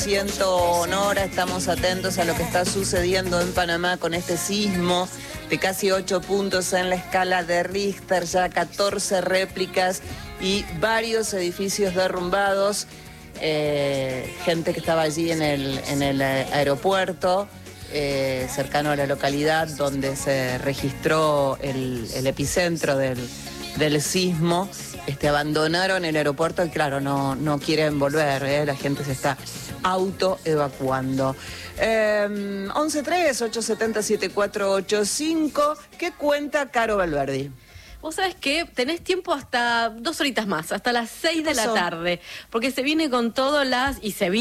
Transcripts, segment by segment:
Sonora. Estamos atentos a lo que está sucediendo en Panamá con este sismo de casi 8 puntos en la escala de Richter, ya 14 réplicas y varios edificios derrumbados. Gente que estaba allí en el aeropuerto, cercano a la localidad donde se registró el epicentro del sismo, abandonaron el aeropuerto y claro, no quieren volver, la gente se está autoevacuando. 11-3-870-7485, ¿qué cuenta Caro Valverdi? Vos sabés que tenés tiempo hasta 2 horitas más, hasta las 6 de la tarde, porque se vino con todo la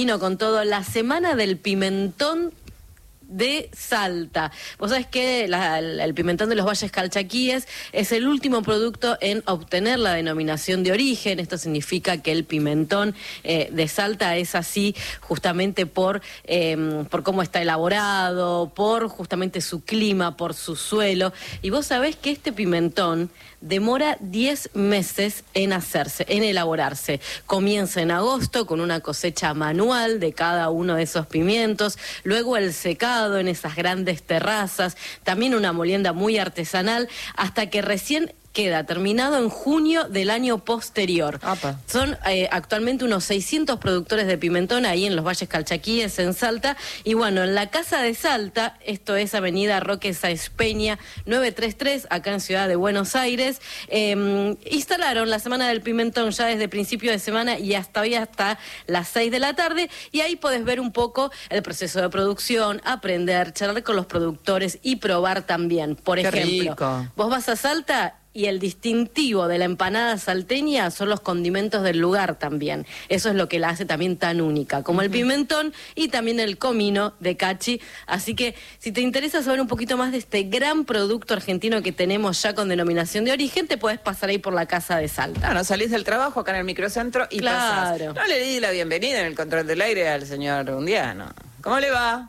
Semana del Pimentón de Salta. Vos sabés que el pimentón de los Valles Calchaquíes es el último producto en obtener la denominación de origen. Esto significa que el pimentón de Salta es así justamente por cómo está elaborado, por justamente su clima, por su suelo. Y vos sabés que este pimentón demora 10 meses en hacerse, en elaborarse. Comienza en agosto con una cosecha manual de cada uno de esos pimientos, luego el secado en esas grandes terrazas, también una molienda muy artesanal, hasta que recién queda terminado en junio del año posterior. Apa. Son actualmente unos 600 productores de pimentón ahí en los Valles Calchaquíes, en Salta. Y bueno, en la Casa de Salta, esto es Avenida Roque Sáenz Peña 933, acá en Ciudad de Buenos Aires, instalaron la Semana del Pimentón ya desde principio de semana y hasta hoy, hasta las 6 de la tarde. Y ahí podés ver un poco el proceso de producción, aprender, charlar con los productores y probar también. Por ejemplo, vos vas a Salta y el distintivo de la empanada salteña son los condimentos del lugar también. Eso es lo que la hace también tan única, como el pimentón y también el comino de Cachi. Así que si te interesa saber un poquito más de este gran producto argentino que tenemos ya con denominación de origen, te podés pasar ahí por la Casa de Salta. No, salís del trabajo acá en el microcentro y pasás. No le di la bienvenida en el control del aire al señor Undiano. ¿Cómo le va?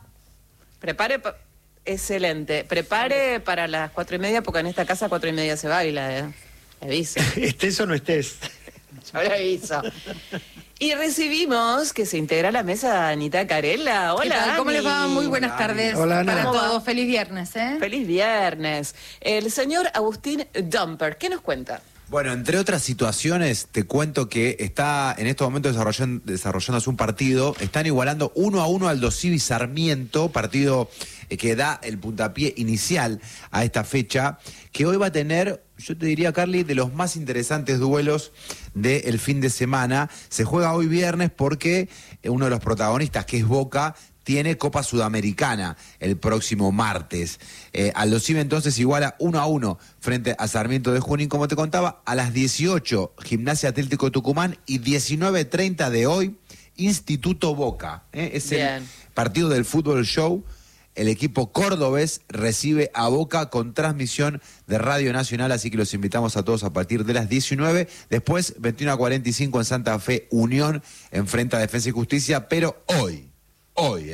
Excelente. Prepare para las 4:30, porque en esta casa 4:30 se baila, Le aviso. ¿Estés o no estés? Yo le aviso. Y recibimos que se integra a la mesa Anita Carella. Hola, ¿cómo les va? Muy buenas tardes. Hola, Ana. Para todos. Feliz viernes, Feliz viernes. El señor Agustín Dumper, ¿qué nos cuenta? Bueno, entre otras situaciones, te cuento que está en estos momentos desarrollándose un partido. Están igualando 1-1 Aldo Civi Sarmiento, partido que da el puntapié inicial a esta fecha, que hoy va a tener, yo te diría, Carly, de los más interesantes duelos del fin de semana. Se juega hoy viernes porque uno de los protagonistas, que es Boca, tiene Copa Sudamericana el próximo martes. Aldo Civi entonces iguala 1-1 frente a Sarmiento de Junín, como te contaba. A las 18, Gimnasia Atlético Tucumán, y 19:30 de hoy, Instituto Boca. Es el partido del Fútbol Show. El equipo cordobés recibe a Boca con transmisión de Radio Nacional, así que los invitamos a todos a partir de las 19. Después, 21:45 en Santa Fe, Unión enfrenta a Defensa y Justicia, pero hoy. Hoy.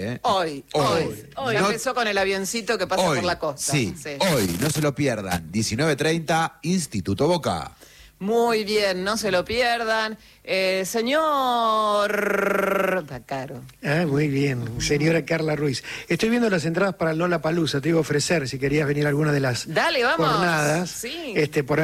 Ya empezó con el avioncito que pasa por la costa. Sí, hoy, no se lo pierdan. 19:30, Instituto Boca. Muy bien, no se lo pierdan. Señor... Está caro. Muy bien, señora Carla Ruiz. Estoy viendo las entradas para el Lollapalooza. Te iba a ofrecer, si querías venir a alguna de las Dale, vamos. jornadas. Sí. Por